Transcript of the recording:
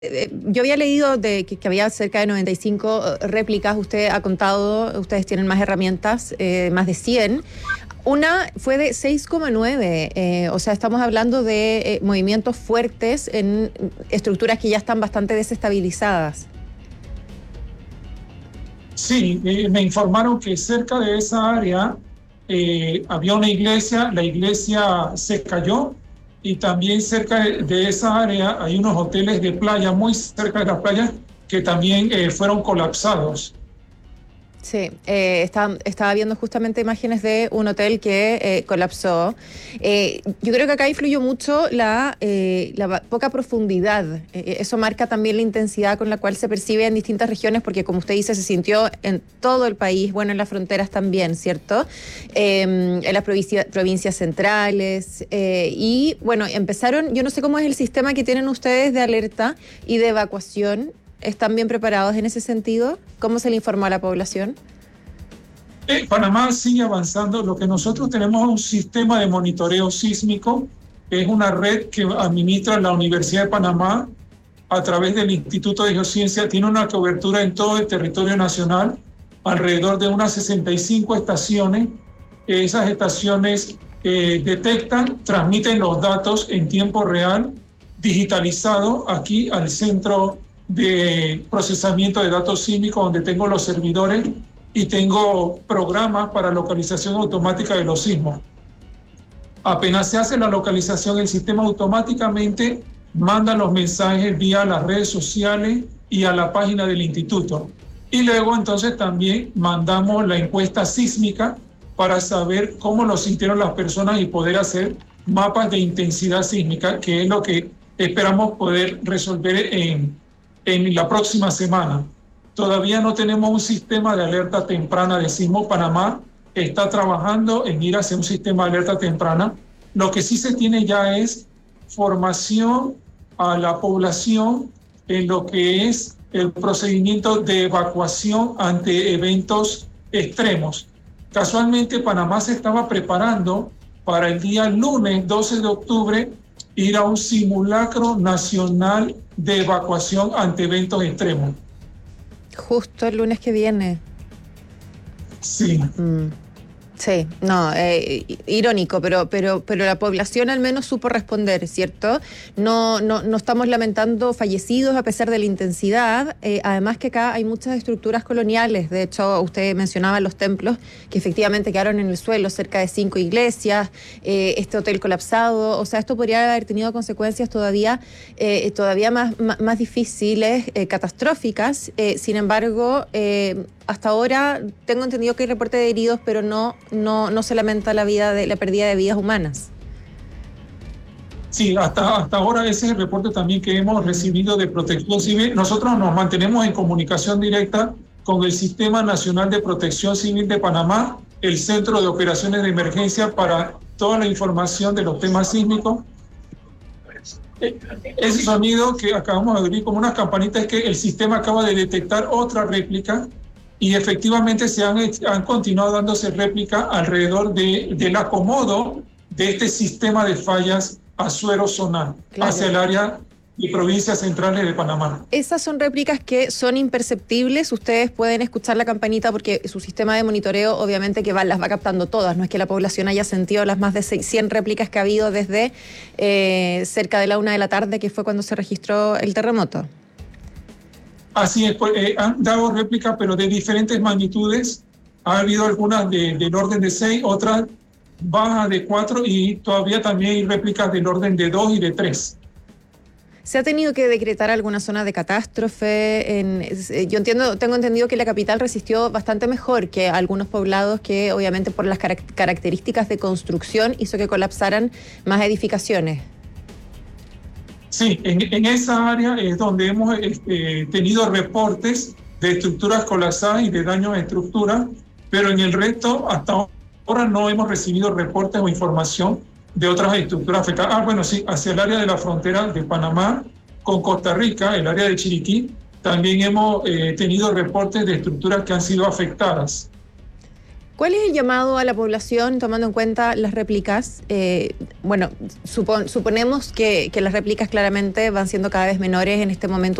Yo había leído que había cerca de 95 réplicas. Usted ha contado, ustedes tienen más herramientas, más de 100. Una fue de 6,9, o sea, estamos hablando de movimientos fuertes en estructuras que ya están bastante desestabilizadas. Sí, me informaron que cerca de esa área había una iglesia, la iglesia se cayó, y también cerca de esa área hay unos hoteles de playa, muy cerca de la playa, que también fueron colapsados. Sí, estaba viendo justamente imágenes de un hotel que colapsó. Yo creo que acá influyó mucho la poca profundidad. Eso marca también la intensidad con la cual se percibe en distintas regiones, porque como usted dice, se sintió en todo el país, bueno, en las fronteras también, ¿cierto? En las provincias centrales. Y bueno, empezaron, yo no sé cómo es el sistema que tienen ustedes de alerta y de evacuación. ¿Están bien preparados en ese sentido? ¿Cómo se le informó a la población? Panamá sigue avanzando. Lo que nosotros tenemos es un sistema de monitoreo sísmico, que es una red que administra la Universidad de Panamá a través del Instituto de Geociencia. Tiene una cobertura en todo el territorio nacional, alrededor de unas 65 estaciones. Esas estaciones detectan, transmiten los datos en tiempo real, digitalizado aquí al centro de procesamiento de datos sísmicos, donde tengo los servidores y tengo programas para localización automática de los sismos. Apenas se hace la localización, el sistema automáticamente manda los mensajes vía las redes sociales y a la página del instituto. Y luego entonces también mandamos la encuesta sísmica para saber cómo lo sintieron las personas y poder hacer mapas de intensidad sísmica, que es lo que esperamos poder resolver en la próxima semana. Todavía no tenemos un sistema de alerta temprana de sismo. Panamá está trabajando en ir hacia un sistema de alerta temprana. Lo que sí se tiene ya es formación a la población en lo que es el procedimiento de evacuación ante eventos extremos. Casualmente, Panamá se estaba preparando para el día lunes 12 de octubre ir a un simulacro nacional de evacuación ante eventos extremos. Justo el lunes que viene. Sí. Sí, no, irónico, pero la población al menos supo responder, ¿cierto? No estamos lamentando fallecidos a pesar de la intensidad. Además que acá hay muchas estructuras coloniales. De hecho, usted mencionaba los templos que efectivamente quedaron en el suelo, cerca de 5 iglesias, este hotel colapsado. O sea, esto podría haber tenido consecuencias todavía más difíciles, catastróficas. Sin embargo, hasta ahora tengo entendido que hay reporte de heridos, pero no se lamenta la pérdida de vidas humanas. Sí, hasta ahora ese es el reporte también que hemos recibido de Protección Civil. Nosotros nos mantenemos en comunicación directa con el Sistema Nacional de Protección Civil de Panamá, el Centro de Operaciones de Emergencia, para toda la información de los temas sísmicos. Ese sonido que acabamos de oír como unas campanitas es que el sistema acaba de detectar otra réplica, y efectivamente han continuado dándose réplicas alrededor del acomodo de este sistema de fallas azuero-zonal, claro, hacia el área de provincias centrales de Panamá. Esas son réplicas que son imperceptibles. Ustedes pueden escuchar la campanita porque su sistema de monitoreo obviamente que las va captando todas. No es que la población haya sentido las más de 100 réplicas que ha habido desde cerca de la 1 de la tarde, que fue cuando se registró el terremoto. Así es, han dado réplicas, pero de diferentes magnitudes. Ha habido algunas del orden de 6, otras bajas de 4, y todavía también hay réplicas del orden de 2 y de 3. ¿Se ha tenido que decretar alguna zona de catástrofe? Tengo entendido que la capital resistió bastante mejor que algunos poblados que obviamente por las características de construcción hizo que colapsaran más edificaciones. Sí, en esa área es donde hemos tenido reportes de estructuras colapsadas y de daños a estructuras, pero en el resto hasta ahora no hemos recibido reportes o información de otras estructuras afectadas. Bueno, sí, hacia el área de la frontera de Panamá con Costa Rica, el área de Chiriquí, también hemos tenido reportes de estructuras que han sido afectadas. ¿Cuál es el llamado a la población tomando en cuenta las réplicas? Bueno, suponemos que las réplicas claramente van siendo cada vez menores en este momento.